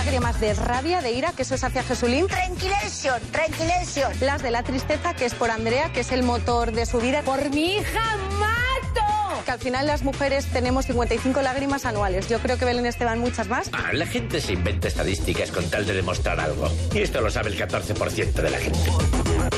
lágrimas de rabia, de ira, que eso es hacia Jesulín. Tranquilation, tranquilation. Las de la tristeza, que es por Andrea, que es el motor de su vida. ¡Por mi hija mato! Que al final las mujeres tenemos 55 lágrimas anuales. Yo creo que Belén Esteban muchas más. La gente se inventa estadísticas con tal de demostrar algo. Y esto lo sabe el 14% de la gente.